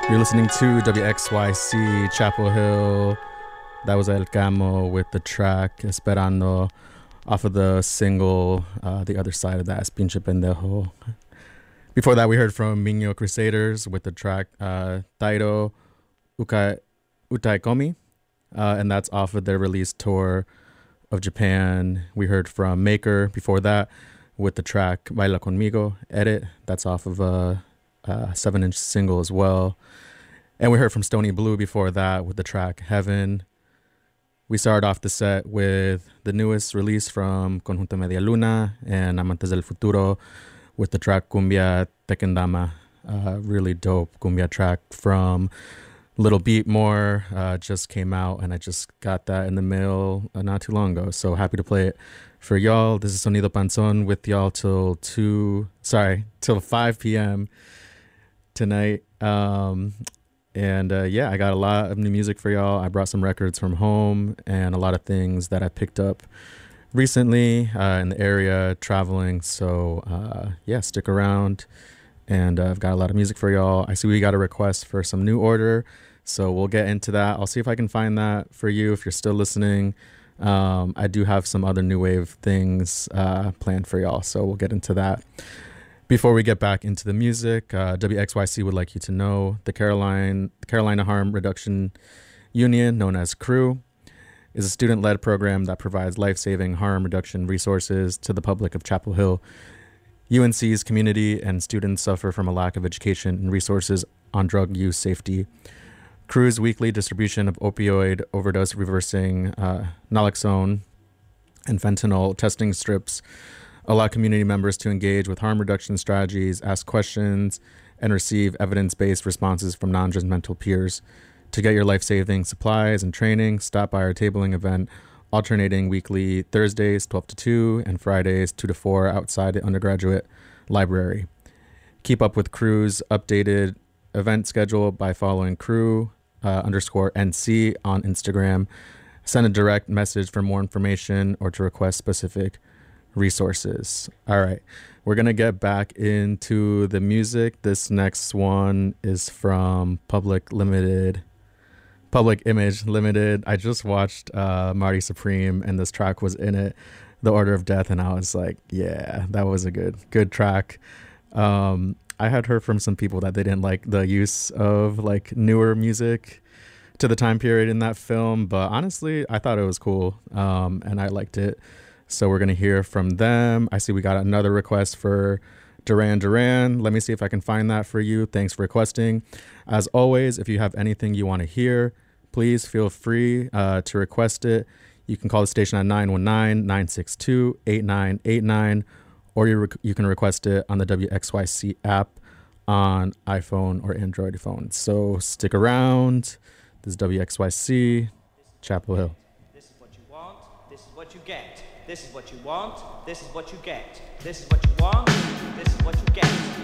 You're listening to WXYC Chapel Hill. That was El Camo with the track Esperando off of the single The Other Side of That, Es Pinche Pendejo. Before that, we heard from Minho Crusaders with the track Tairo Utaikomi, and that's off of their release tour of Japan. We heard from Maker before that with the track Baila Conmigo, Edit. That's off of a 7-inch single as well. And we heard from Stony Blue before that with the track Heaven. We started off the set with the newest release from Conjunto Media Luna and Amantes del Futuro with the track Cumbia Tequendama. Really dope cumbia track from Little Beat More. Just came out and I just got that in the mail not too long ago. So happy to play it for y'all. This is Sonido Panzon with y'all till 5 p.m. tonight. Yeah, I got a lot of new music for y'all. I brought some records from home and a lot of things that I picked up recently in the area traveling. So yeah, stick around. And I've got a lot of music for y'all. I see we got a request for some new order, so we'll get into that. I'll see if I can find that for you if you're still listening. I do have some other new wave things planned for y'all, so we'll get into that. Before we get back into the music, WXYC would like you to know the Carolina Harm Reduction Union, known as CREW, is a student-led program that provides life-saving harm reduction resources to the public of Chapel Hill. UNC's community and students suffer from a lack of education and resources on drug use safety. CREW's weekly distribution of opioid overdose reversing naloxone and fentanyl testing strips allow community members to engage with harm reduction strategies, ask questions, and receive evidence-based responses from non-judgmental peers. To get your life-saving supplies and training, stop by our tabling event, alternating weekly Thursdays 12 to 2 and Fridays 2 to 4 outside the undergraduate library. Keep up with CREW's updated event schedule by following CREW _NC on Instagram. Send a direct message for more information or to request specific resources. All right, we're gonna get back into the music. This next one is from Public Image Limited. I just watched Marty Supreme and this track was in it, The Order of Death, and I was like, yeah, that was a good track. I had heard from some people that they didn't like the use of like newer music to the time period in that film, but honestly I thought it was cool, and I liked it. So we're going to hear from them. I see we got another request for Duran Duran. Let me see if I can find that for you. Thanks for requesting. As always, if you have anything you want to hear, please feel free to request it. You can call the station at 919-962-8989, or you can request it on the WXYC app on iPhone or Android phone. So stick around. This is WXYC, Chapel Hill. This is what you want. This is what you get. This is what you want, this is what you get. This is what you want, this is what you get.